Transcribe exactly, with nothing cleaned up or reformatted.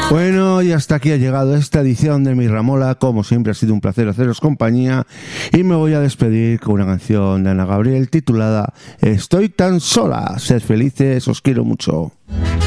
Bueno, y hasta aquí ha llegado esta edición de Mi Ramola. Como siempre ha sido un placer haceros compañía y me voy a despedir con una canción de Ana Gabriel titulada Estoy tan sola. Sed felices, os quiero mucho.